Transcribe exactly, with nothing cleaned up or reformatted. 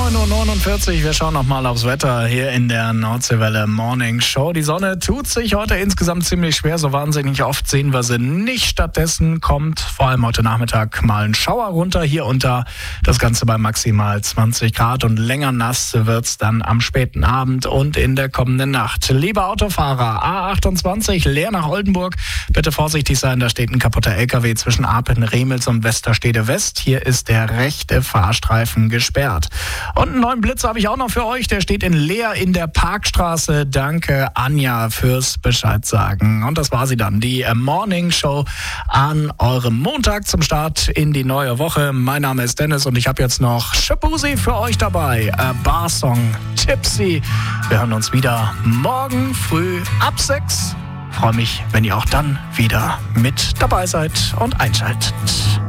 neun Uhr neunundvierzig. Wir schauen noch mal aufs Wetter hier in der Nordseewelle Morning Show. Die Sonne tut sich heute insgesamt ziemlich schwer. So wahnsinnig oft sehen wir sie nicht. Stattdessen kommt vor allem heute Nachmittag mal ein Schauer runter. Hier unter das Ganze bei maximal zwanzig Grad. Und länger nass wird's dann am späten Abend und in der kommenden Nacht. Liebe Autofahrer, A achtundzwanzig leer nach Oldenburg. Bitte vorsichtig sein, da steht ein kaputter L K W zwischen Apen, Remels und Westerstede West. Hier ist der rechte Fahrstreifen gesperrt. Und einen neuen Blitz habe ich auch noch für euch. Der steht in Leer in der Parkstraße. Danke, Anja, fürs Bescheid sagen. Und das war sie dann, die Morning Show an eurem Montag zum Start in die neue Woche. Mein Name ist Dennis und ich habe jetzt noch Shabuzi für euch dabei. A Bar-Song, Tipsy. Wir hören uns wieder morgen früh ab sechs. Freue mich, wenn ihr auch dann wieder mit dabei seid und einschaltet.